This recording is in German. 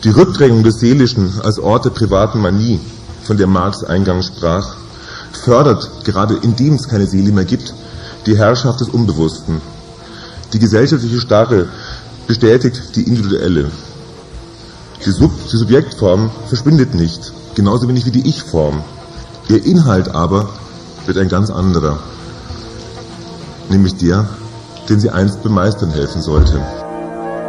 Die Rückdrängung des Seelischen als Ort der privaten Manie, von der Marx eingangs sprach, fördert, gerade indem es keine Seele mehr gibt, die Herrschaft des Unbewussten. Die gesellschaftliche Starre bestätigt die individuelle. Die Subjektform verschwindet nicht, genauso wenig wie die Ich-Form. Ihr Inhalt aber wird ein ganz anderer, nämlich der, den sie einst bemeistern helfen sollte.